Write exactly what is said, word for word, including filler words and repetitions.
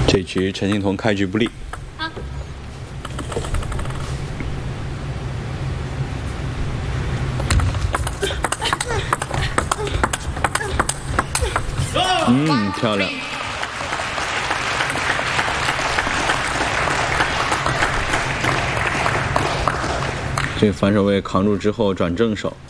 这局陈幸同开局不利。 好。 嗯，漂亮。这个反手位扛住之后转正手。